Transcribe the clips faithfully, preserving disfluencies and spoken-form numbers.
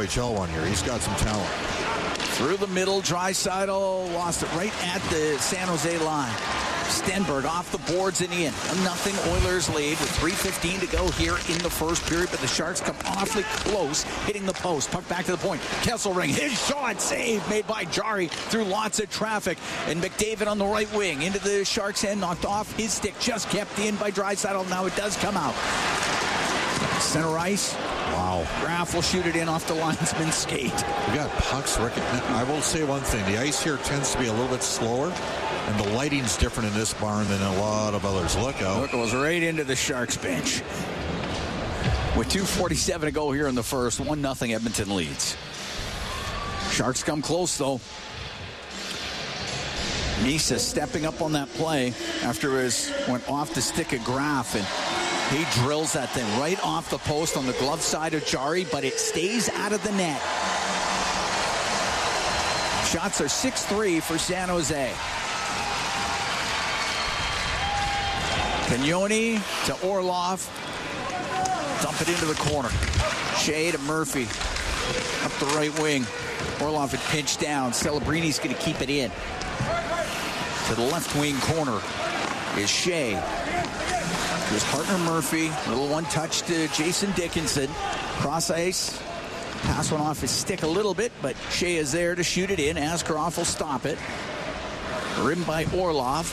H L one year. He's got some talent. Through the middle, Draisaitl lost it right at the San Jose line. Stenberg off the boards and in. A nothing Oilers lead with three fifteen to go here in the first period, but the Sharks come awfully close, hitting the post. Puck back to the point. Kesselring, his shot, save made by Jari through lots of traffic. And McDavid on the right wing into the Sharks' end, knocked off his stick, just kept in by Draisaitl. Now it does come out. Center ice. Wow. Graf will shoot it in off the linesman's skate. We got pucks. I will say one thing. The ice here tends to be a little bit slower, and the lighting's different in this barn than a lot of others. Look out. Look, it goes right into the Sharks bench. With two forty-seven to go here in the first, one nothing Edmonton leads. Sharks come close, though. Misa stepping up on that play after his went off the stick of Graf, and he drills that thing right off the post on the glove side of Jari, but it stays out of the net. Shots are six three for San Jose. Cagnoni to Orlov. Dump it into the corner. Shea to Murphy. Up the right wing. Orlov had pinched down. Celebrini's going to keep it in. To the left wing corner is Shea. His partner Murphy. Little one touch to Jason Dickinson. Cross ice. Pass went off his stick a little bit, but Shea is there to shoot it in. Askarov will stop it. Rimmed by Orlov.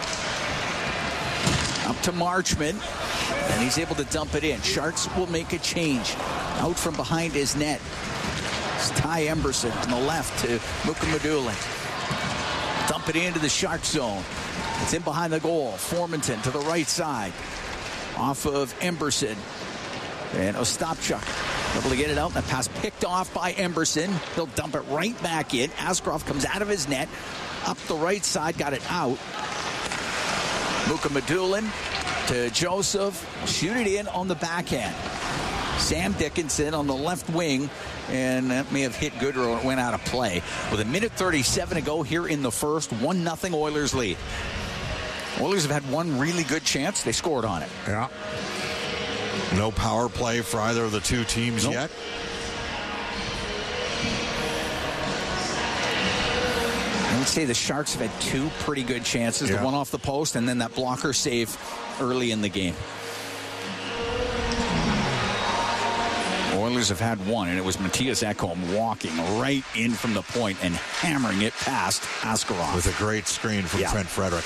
Up to Marchment. And he's able to dump it in. Sharks will make a change. Out from behind his net. It's Ty Emberson on the left to Mukamadulin. Dump it into the Shark zone. It's in behind the goal. Formanton to the right side. Off of Emberson. And Ostapchuk able to get it out. That pass picked off by Emberson. He'll dump it right back in. Askarov comes out of his net. Up the right side. Got it out. Mukamadulin to Joseph. Shoot it in on the backhand. Sam Dickinson on the left wing. And that may have hit Goodrow and it went out of play. With a minute thirty-seven to go here in the first. one nothing Oilers lead. Oilers have had one really good chance. They scored on it. Yeah. No power play for either of the two teams nope. yet. I would say the Sharks have had two pretty good chances. Yeah. The one off the post and then that blocker save early in the game. Oilers have had one, and it was Mattias Ekholm walking right in from the point and hammering it past Askarov. With a great screen from yeah. Trent Frederick.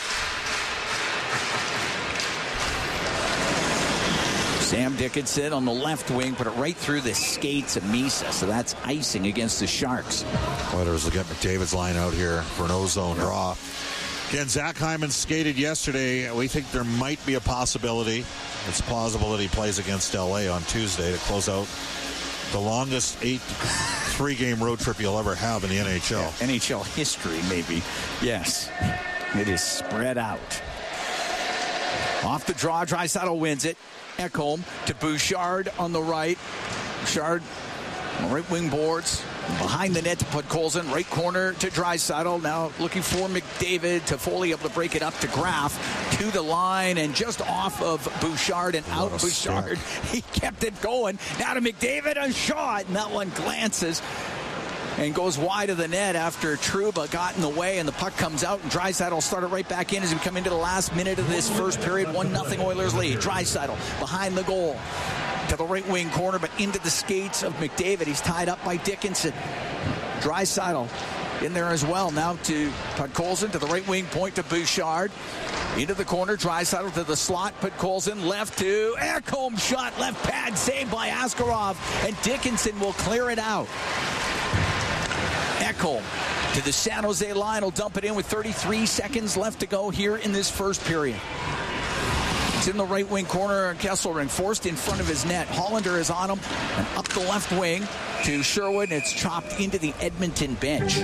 Sam Dickinson on the left wing put it right through the skates of Misa, so that's icing against the Sharks. Oilers will get McDavid's line out here for an ozone draw. Again, Zach Hyman skated yesterday. We think there might be a possibility. It's plausible that he plays against L A on Tuesday to close out the longest eight three-game road trip you'll ever have in the N H L. Yeah, N H L history, maybe. Yes. It is spread out. Off the draw, Draisaitl wins it. Ekholm to Bouchard on the right. Bouchard on the right wing boards. Behind the net to Podkolzin. Right corner to Draisaitl. Now looking for McDavid. to Foley able to break it up to Graf. To the line and just off of Bouchard and out Bouchard. He kept it going. Now to McDavid. A shot. And that one glances and goes wide of the net after Trouba got in the way, and the puck comes out, and Draisaitl started right back in as we come into the last minute of this first period. one nothing Oilers lead. Draisaitl behind the goal to the right wing corner, but into the skates of McDavid. He's tied up by Dickinson. Draisaitl in there as well. Now to Podkolzin to the right wing point to Bouchard. Into the corner, Draisaitl to the slot. Podkolzin left to Ekholm. Shot left pad saved by Askarov, and Dickinson will clear it out. Ekholm to the San Jose line. Will dump it in with thirty-three seconds left to go here in this first period. It's in the right wing corner. Kesselring forced in front of his net. Hollander is on him. And up the left wing to Sherwood. And it's chopped into the Edmonton bench.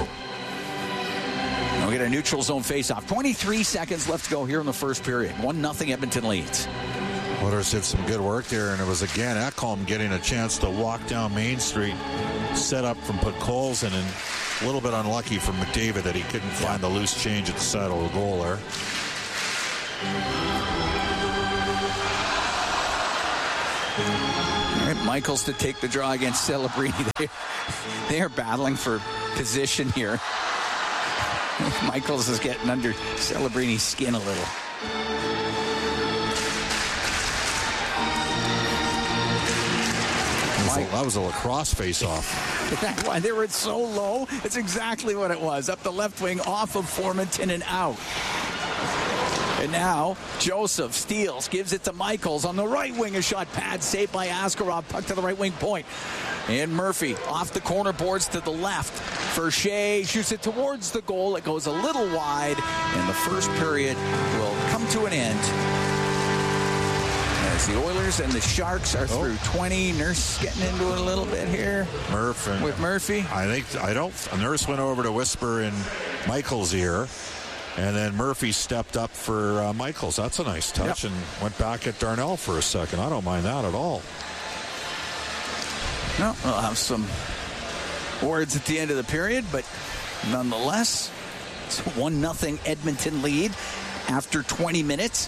We'll get a neutral zone faceoff. twenty-three seconds left to go here in the first period. one nothing Edmonton leads. Oilers did some good work there, and it was again Ekholm getting a chance to walk down Main Street, set up from Podkolzin, and a little bit unlucky for McDavid that he couldn't find the loose change at the side of the goal there. All right, Michaels to take the draw against Celebrini. They, they are battling for position here. Michaels is getting under Celebrini's skin a little. That was, a, that was a lacrosse face-off. Why they were so low? It's exactly what it was. Up the left wing, off of Formanton and out. And now Joseph steals, gives it to Michaels on the right wing. A shot pad saved by Askarov. Puck to the right wing point. And Murphy off the corner boards to the left. For Shea, shoots it towards the goal. It goes a little wide, and the first period will come to an end as the Oilers and the Sharks are through oh. twenty. Nurse getting into it a little bit here. Murph and with Murphy. I think I don't. A Nurse went over to whisper in Michael's ear. And then Murphy stepped up for uh, Michaels. That's a nice touch. Yep. And went back at Darnell for a second. I don't mind that at all. No, we'll have some words at the end of the period, but nonetheless, it's a one nothing Edmonton lead after twenty minutes.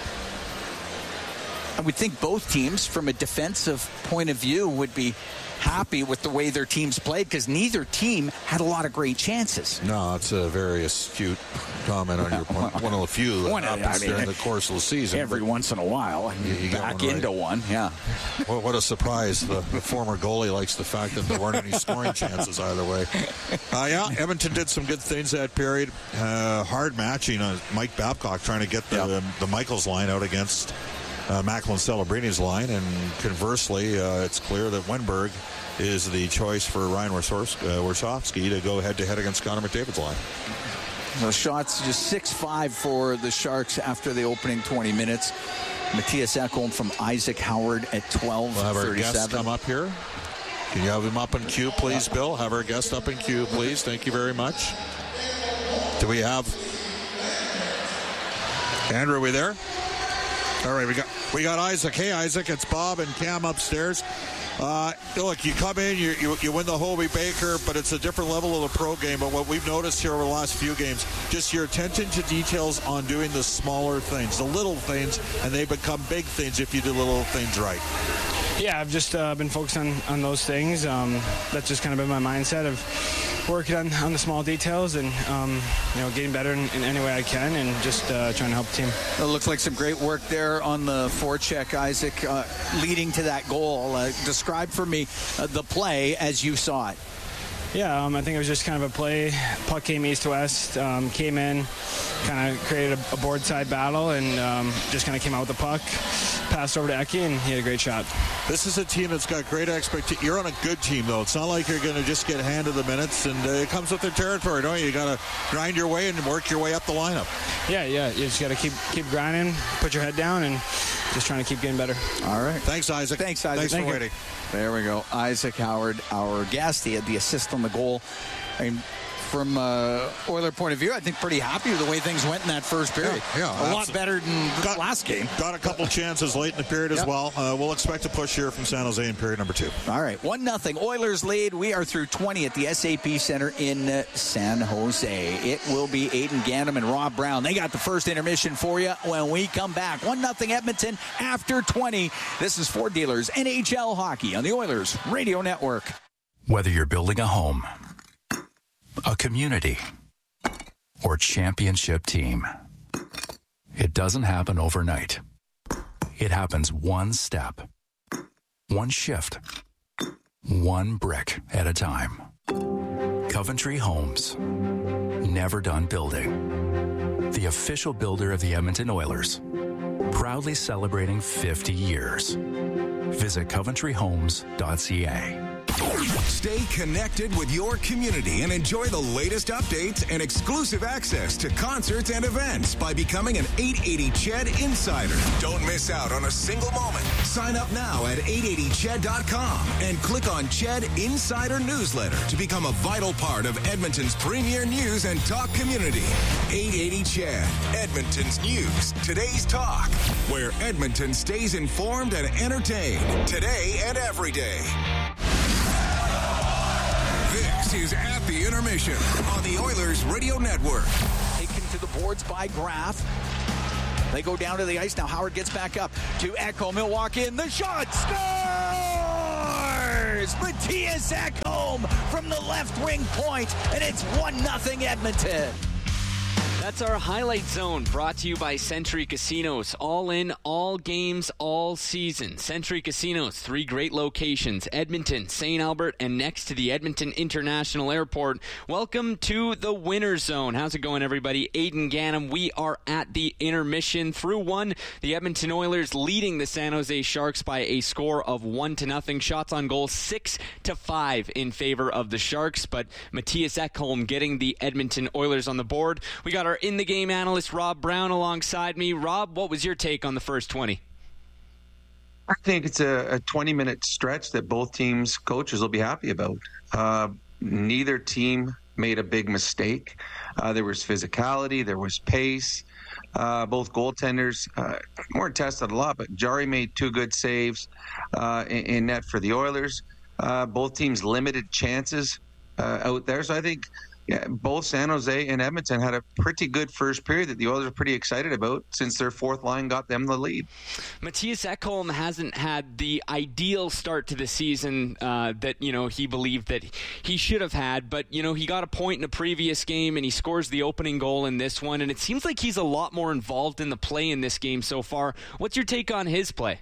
I would think both teams, from a defensive point of view, would be happy with the way their teams played because neither team had a lot of great chances. No, it's a very astute comment on your point. One of the few that one, happens I mean, during the course of the season. Every once in a while, you, you back one into right. one, yeah. Well, what a surprise. The, the former goalie likes the fact that there weren't any scoring chances either way. Uh, yeah, Edmonton did some good things that period. Uh, hard matching on Mike Babcock trying to get the, yep. um, the Michaels line out against Uh, Macklin Celebrini's line, and conversely, uh, it's clear that Wenberg is the choice for Ryan Warsofsky to go head-to-head against Connor McDavid's line. The shots just six five for the Sharks after the opening twenty minutes. Matthias Ekholm from Isaac Howard at twelve thirty-seven. We'll have our guest come up here. Can you have him up in queue, please, Bill? Have our guest up in queue, please. Thank you very much. Do we have... Andrew, are we there? All right, we got we got Isaac. Hey, Isaac, it's Bob and Cam upstairs. Uh, look, you come in, you, you you win the Hobey Baker, but it's a different level of the pro game. But what we've noticed here over the last few games, just your attention to details on doing the smaller things, the little things, and they become big things if you do the little things right. Yeah, I've just uh, been focused on, on those things. Um, that's just kind of been my mindset of working on, on the small details and um, you know getting better in, in any way I can and just uh, trying to help the team. It looks like some great work there on the forecheck, Isaac, uh, leading to that goal. Uh, describe for me uh, the play as you saw it. Yeah, um, I think it was just kind of a play. Puck came east to west, um, came in, kind of created a, a board side battle, and um, just kind of came out with the puck, passed over to Eki, and he had a great shot. This is a team that's got great expectations. You're on a good team, though. It's not like you're going to just get handed the minutes, and uh, it comes with their territory, don't you? You got to grind your way and work your way up the lineup. Yeah, yeah. You just got to keep keep grinding, put your head down, and just trying to keep getting better. All right. Thanks, Isaac. Thanks, Isaac. Thanks Thank for you. waiting. There we go. Isaac Howard, our guest. He had the assist on the goal. I mean, from uh, Oiler point of view, I think pretty happy with the way things went in that first period. Yeah, yeah a absolutely. lot better than the got, last game. Got a couple chances late in the period as yep. well. Uh, we'll expect a push here from San Jose in period number two. All right, one nothing. Oilers lead. We are through twenty at the S A P Center in uh, San Jose. It will be Aiden Gannam and Rob Brown. They got the first intermission for you when we come back. one nothing Edmonton after twenty. This is Ford Dealers N H L Hockey on the Oilers Radio Network. Whether you're building a home, a community, or championship team, it doesn't happen overnight. It happens one step, one shift, one brick at a time. Coventry Homes, never done building. The official builder of the Edmonton Oilers, proudly celebrating fifty years. Visit coventry homes dot c a. Stay connected with your community and enjoy the latest updates and exclusive access to concerts and events by becoming an eight eighty C H E D Insider. Don't miss out on a single moment. Sign up now at eight eighty C H E D dot com and click on C H E D Insider Newsletter to become a vital part of Edmonton's premier news and talk community. eight eighty C H E D, Edmonton's news, today's talk, where Edmonton stays informed and entertained today and every day. This is At the Intermission on the Oilers Radio Network. Taken to the boards by Graf. They go down to the ice. Now Howard gets back up to Echo. Milwaukee in the shot. Score! Oilers. Matthias Ekholm from the left wing point, and it's one nothing Edmonton. That's our Highlight Zone, brought to you by Century Casinos. All in, all games, all season. Century Casinos, three great locations: Edmonton, Saint Albert, and next to the Edmonton International Airport. Welcome to the Winner's Zone. How's it going, everybody? Aidan Gannam. We are at the intermission. Through one, the Edmonton Oilers leading the San Jose Sharks by a score of one to nothing. Shots on goal, six to five in favor of the Sharks, but Matthias Ekholm getting the Edmonton Oilers on the board. We got our in-the-game analyst Rob Brown alongside me. Rob, what was your take on the first twenty? I think it's a twenty-minute stretch that both teams' coaches will be happy about. Uh, neither team made a big mistake. Uh, there was physicality, there was pace. Uh, both goaltenders uh, weren't tested a lot, but Jarry made two good saves uh, in, in net for the Oilers. Uh, both teams limited chances uh, out there, so I think Yeah, both San Jose and Edmonton had a pretty good first period that the Oilers are pretty excited about, since their fourth line got them the lead. Matthias Ekholm hasn't had the ideal start to the season uh, that, you know, he believed that he should have had, but, you know, he got a point in a previous game and he scores the opening goal in this one, and it seems like he's a lot more involved in the play in this game so far. What's your take on his play?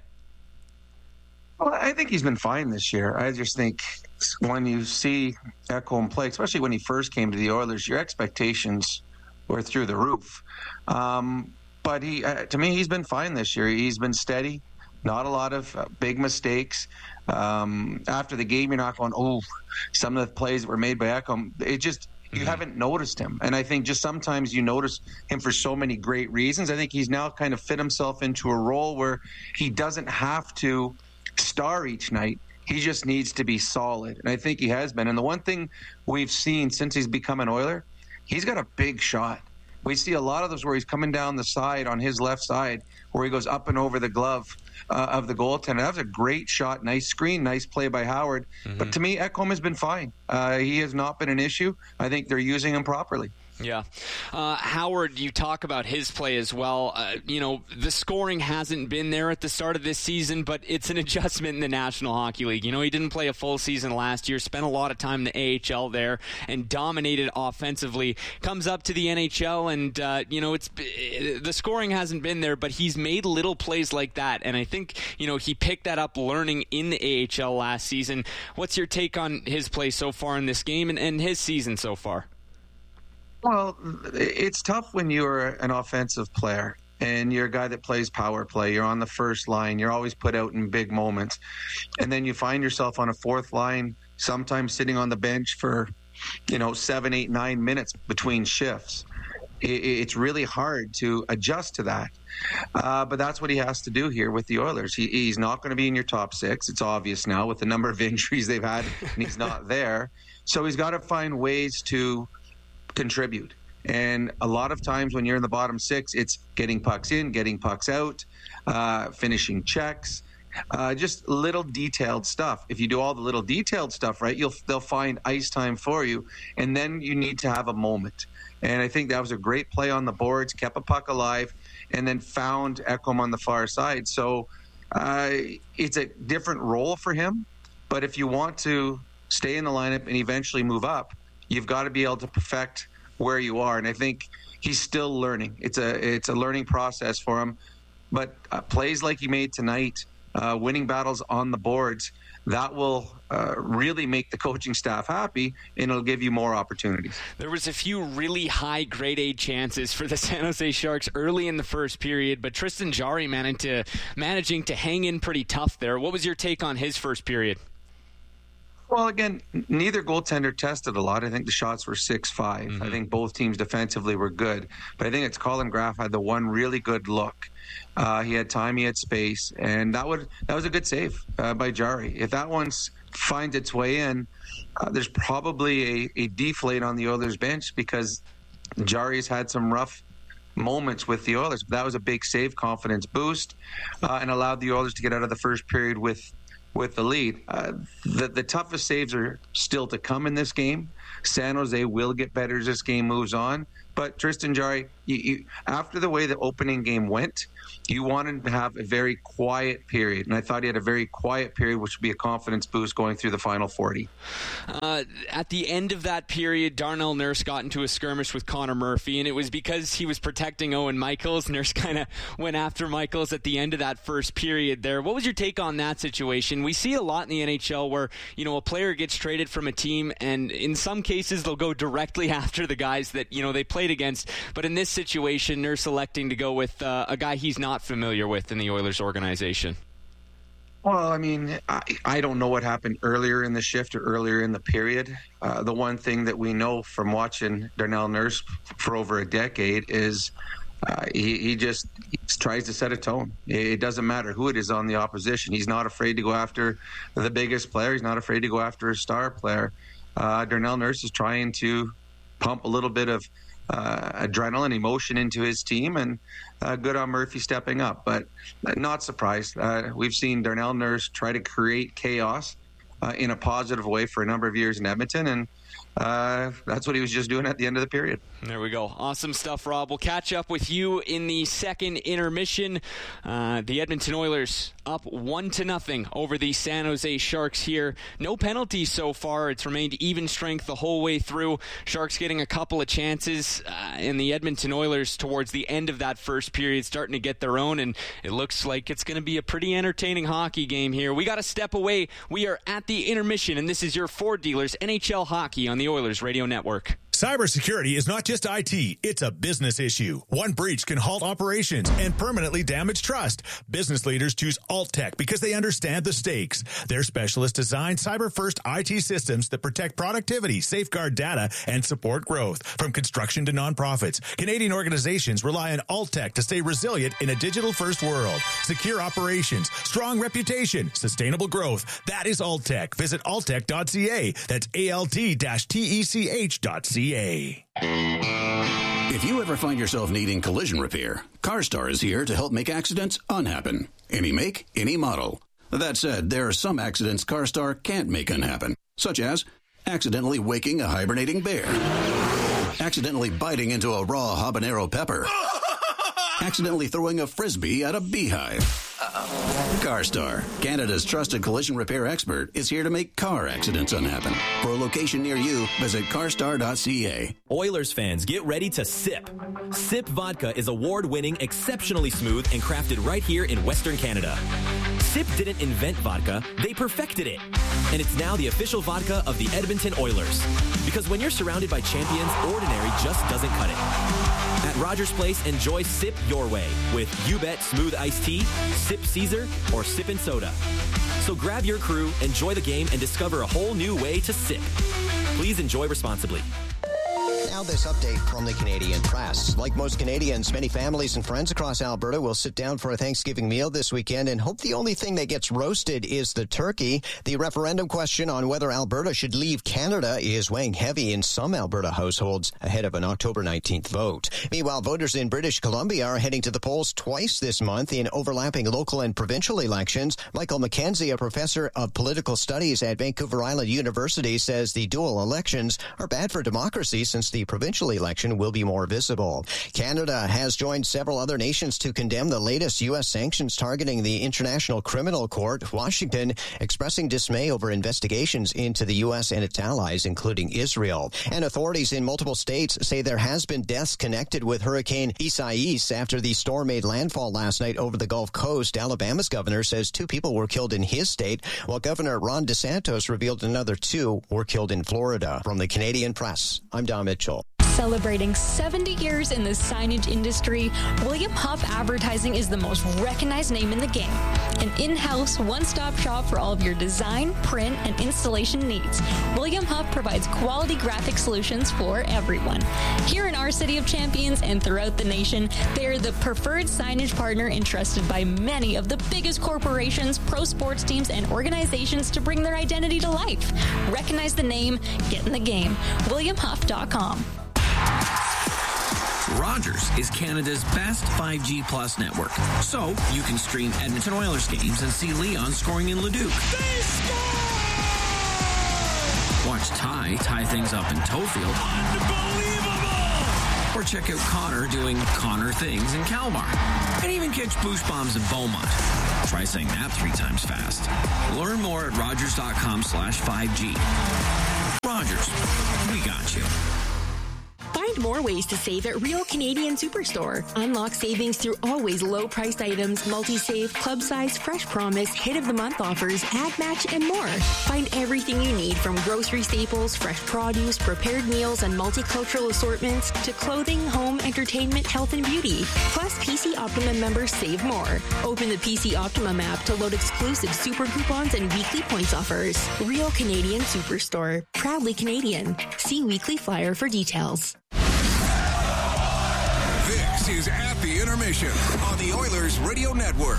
Well, I think he's been fine this year. I just think when you see Ekholm play, especially when he first came to the Oilers, your expectations were through the roof. Um, but he, uh, to me, he's been fine this year. He's been steady, not a lot of uh, big mistakes. Um, after the game, you're not going, oh, some of the plays that were made by Ekholm. It just, you mm-hmm. haven't noticed him. And I think just sometimes you notice him for so many great reasons. I think he's now kind of fit himself into a role where he doesn't have to star each night. He just needs to be solid, and I think he has been. And the one thing we've seen since he's become an Oiler, he's got a big shot. We see a lot of those where he's coming down the side on his left side, where he goes up and over the glove uh, of the goaltender. That was a great shot, nice screen, nice play by Howard. Mm-hmm. But to me, Ekholm has been fine. Uh, he has not been an issue. I think they're using him properly. Yeah. Uh, Howard, you talk about his play as well. Uh, you know, the scoring hasn't been there at the start of this season, but it's an adjustment in the National Hockey League. You know, he didn't play a full season last year, spent a lot of time in the A H L there, and dominated offensively. Comes up to the N H L, and, uh, you know, it's the scoring hasn't been there, but he's made little plays like that, and I think, you know, he picked that up learning in the A H L last season. What's your take on his play so far in this game and, and his season so far? Well, it's tough when you're an offensive player and you're a guy that plays power play. You're on the first line. You're always put out in big moments. And then you find yourself on a fourth line, sometimes sitting on the bench for, you know, seven, eight, nine minutes between shifts. It's really hard to adjust to that. Uh, but that's what he has to do here with the Oilers. He, he's not going to be in your top six. It's obvious now with the number of injuries they've had, and he's not there. So he's got to find ways to contribute. And a lot of times when you're in the bottom six, it's getting pucks in, getting pucks out, uh, finishing checks, uh, just little detailed stuff. If you do all the little detailed stuff right, you'll they'll find ice time for you, and then you need to have a moment. And I think that was a great play on the boards, kept a puck alive, and then found Ekholm on the far side. So uh, it's a different role for him, but if you want to stay in the lineup and eventually move up, you've got to be able to perfect where you are, and I think he's still learning. It's a it's a learning process for him. But uh, plays like he made tonight, uh, winning battles on the boards, that will uh, really make the coaching staff happy, and it'll give you more opportunities. There was a few really high grade A chances for the San Jose Sharks early in the first period, but Tristan Jarry managing to managing to hang in pretty tough there. What was your take on his first period? Well, again, neither goaltender tested a lot. I think the shots were six five. Mm-hmm. I think both teams defensively were good. But I think it's Colin Graf had the one really good look. Uh, he had time, he had space, and that would that was a good save uh, by Jarry. If that one finds its way in, uh, there's probably a, a deflate on the Oilers bench because Jarry's had some rough moments with the Oilers. But that was a big save, confidence boost, uh, and allowed the Oilers to get out of the first period with with the lead. Uh, the, the toughest saves are still to come in this game. San Jose will get better as this game moves on, but But Tristan Jarry, you, you, after the way the opening game went, you wanted to have a very quiet period. And I thought he had a very quiet period, which would be a confidence boost going through the final forty. Uh, at the end of that period, Darnell Nurse got into a skirmish with Connor Murphy, and it was because he was protecting Owen Michaels. Nurse kind of went after Michaels at the end of that first period there. What was your take on that situation? We see a lot in the N H L where, you know, a player gets traded from a team, and in some cases they'll go directly after the guys that, you know, they played against. But in this situation, Nurse electing to go with uh, a guy he's not familiar with in the Oilers organization. Well, I mean, I, I don't know what happened earlier in the shift or earlier in the period. Uh, the one thing that we know from watching Darnell Nurse for over a decade is uh, he, he just he tries to set a tone. It doesn't matter who it is on the opposition. He's not afraid to go after the biggest player. He's not afraid to go after a star player. Uh, Darnell Nurse is trying to pump a little bit of Uh, adrenaline, emotion into his team, and uh, good on Murphy stepping up. But not surprised. Uh, we've seen Darnell Nurse try to create chaos uh, in a positive way for a number of years in Edmonton, and uh, that's what he was just doing at the end of the period. There we go. Awesome stuff, Rob. We'll catch up with you in the second intermission. Uh, the Edmonton Oilers up one to nothing over the San Jose Sharks here. No penalties so far. It's remained even strength the whole way through. Sharks getting a couple of chances, uh, and the Edmonton Oilers towards the end of that first period starting to get their own, and it looks like it's going to be a pretty entertaining hockey game here. We got to step away. We are at the intermission, and this is your Ford Dealers N H L Hockey on the Oilers Radio Network. Cybersecurity is not just I T, it's a business issue. One breach can halt operations and permanently damage trust. Business leaders choose AltTech because they understand the stakes. Their specialists design cyber-first I T systems that protect productivity, safeguard data, and support growth. From construction to nonprofits, Canadian organizations rely on AltTech to stay resilient in a digital-first world. Secure operations, strong reputation, sustainable growth. That is AltTech. Visit altech dot c a. That's A L T T E C H dot C A. If you ever find yourself needing collision repair, CarStar is here to help make accidents unhappen. Any make, any model. That said, there are some accidents CarStar can't make unhappen, such as accidentally waking a hibernating bear, accidentally biting into a raw habanero pepper, accidentally throwing a frisbee at a beehive. CarStar, Canada's trusted collision repair expert, is here to make car accidents unhappen. For a location near you, visit carstar dot c a. Oilers fans, get ready to sip. Sip Vodka is award-winning, exceptionally smooth, and crafted right here in Western Canada. Sip didn't invent vodka, they perfected it. And it's now the official vodka of the Edmonton Oilers. Because when you're surrounded by champions, ordinary just doesn't cut it. At Rogers Place, enjoy Sip your way with You Bet Smooth Iced Tea, Sip Caesar, or Sippin' Soda. So grab your crew, enjoy the game, and discover a whole new way to sip. Please enjoy responsibly. Now this update from the Canadian Press. Like most Canadians, many families and friends across Alberta will sit down for a Thanksgiving meal this weekend and hope the only thing that gets roasted is the turkey. The referendum question on whether Alberta should leave Canada is weighing heavy in some Alberta households ahead of an October nineteenth vote. Meanwhile, voters in British Columbia are heading to the polls twice this month in overlapping local and provincial elections. Michael McKenzie, a professor of political studies at Vancouver Island University, says the dual elections are bad for democracy since the provincial election will be more visible. Canada has joined several other nations to condemn the latest U S sanctions targeting the International Criminal Court, Washington expressing dismay over investigations into the U S and its allies, including Israel. And authorities in multiple states say there has been deaths connected with Hurricane Isaias after the storm made landfall last night over the Gulf Coast. Alabama's governor says two people were killed in his state, while Governor Ron DeSantis revealed another two were killed in Florida. From the Canadian Press, I'm Don Mitchell. Celebrating seventy years in the signage industry, William Huff Advertising is the most recognized name in the game. An in-house, one-stop shop for all of your design, print, and installation needs. William Huff provides quality graphic solutions for everyone. Here in our City of Champions and throughout the nation, they are the preferred signage partner entrusted by many of the biggest corporations, pro sports teams, and organizations to bring their identity to life. Recognize the name, get in the game. william huff dot com. Rogers is Canada's best five G Plus network, so you can stream Edmonton Oilers games and see Leon scoring in Leduc. They score! Watch Ty tie things up in Tofield. Unbelievable! Or check out Connor doing Connor things in Kalmar. And even catch Boosh Bombs in Beaumont. Try saying that three times fast. Learn more at Rogers.com slash 5G. Rogers, we got you. Find more ways to save at Real Canadian Superstore. Unlock savings through always low-priced items, multi-save, club size, fresh promise, hit of the month offers, ad match, and more. Find everything you need from grocery staples, fresh produce, prepared meals, and multicultural assortments to clothing, home, entertainment, health, and beauty. Plus, P C Optimum members save more. Open the P C Optimum app to load exclusive super coupons and weekly points offers. Real Canadian Superstore. Proudly Canadian. See weekly flyer for details. This is At the Intermission on the Oilers Radio Network.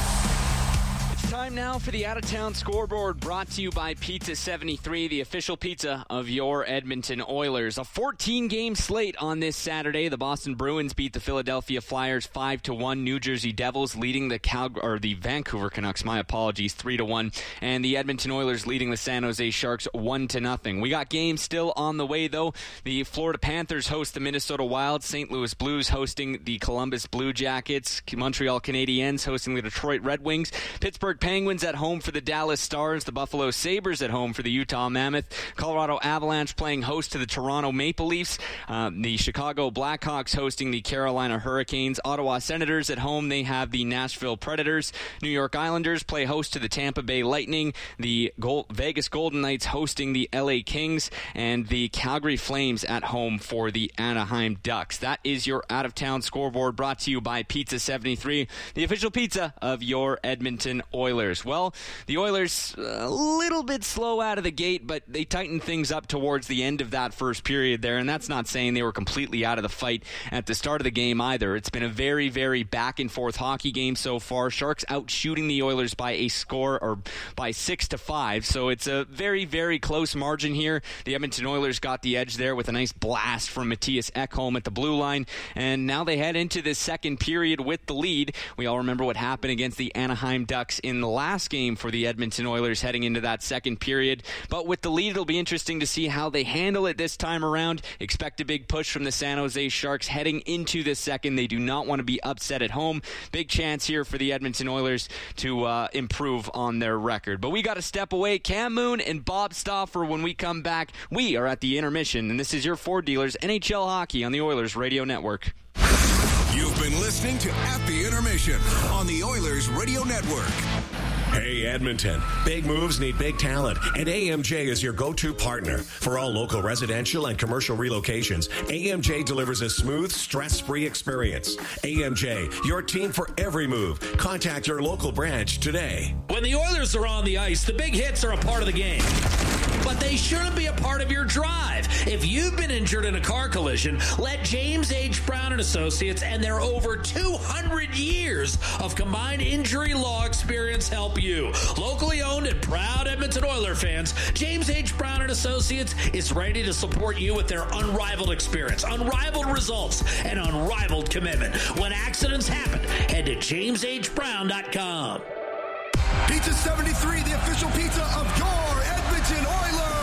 Time now for the out-of-town scoreboard, brought to you by Pizza seventy-three, the official pizza of your Edmonton Oilers. A fourteen-game slate on this Saturday. The Boston Bruins beat the Philadelphia Flyers five to one. New Jersey Devils leading the Cal- or the Vancouver Canucks, my apologies, three to one. And the Edmonton Oilers leading the San Jose Sharks one to nothing. We got games still on the way, though. The Florida Panthers host the Minnesota Wild. Saint Louis Blues hosting the Columbus Blue Jackets. Montreal Canadiens hosting the Detroit Red Wings. Pittsburgh Penguins at home for the Dallas Stars. The Buffalo Sabres at home for the Utah Mammoth. Colorado Avalanche playing host to the Toronto Maple Leafs. Uh, the Chicago Blackhawks hosting the Carolina Hurricanes. Ottawa Senators at home. They have the Nashville Predators. New York Islanders play host to the Tampa Bay Lightning. The Gold- Vegas Golden Knights hosting the L A Kings. And the Calgary Flames at home for the Anaheim Ducks. That is your out-of-town scoreboard, brought to you by Pizza seventy-three, the official pizza of your Edmonton Oilers. Well, the Oilers a little bit slow out of the gate, but they tightened things up towards the end of that first period there, and that's not saying they were completely out of the fight at the start of the game either. It's been a very, very back-and-forth hockey game so far. Sharks out shooting the Oilers by a score, or by six to five, so it's a very, very close margin here. The Edmonton Oilers got the edge there with a nice blast from Matthias Ekholm at the blue line, and now they head into the second period with the lead. We all remember what happened against the Anaheim Ducks in the last game for the Edmonton Oilers heading into that second period. But with the lead, it'll be interesting to see how they handle it this time around. Expect a big push from the San Jose Sharks heading into the second. They do not want to be upset at home. Big chance here for the Edmonton Oilers to uh, improve on their record. But we got to step away. Cam Moon and Bob Stauffer when we come back. We are at the intermission, and this is your Ford Dealers N H L Hockey on the Oilers Radio Network. You've been listening to At the Intermission on the Oilers Radio Network. Hey, Edmonton. Big moves need big talent, and A M J is your go-to partner. For all local residential and commercial relocations, A M J delivers a smooth, stress-free experience. A M J, your team for every move. Contact your local branch today. When the Oilers are on the ice, the big hits are a part of the game. But they shouldn't be a part of your drive. If you've been injured in a car collision, let James H. Brown and Associates and their over two hundred years of combined injury law experience help you. Locally owned and proud Edmonton Oilers fans, James H. Brown and Associates is ready to support you with their unrivaled experience, unrivaled results, and unrivaled commitment. When accidents happen, head to james h brown dot com. Pizza seventy-three, the official pizza of your Edmonton Oilers.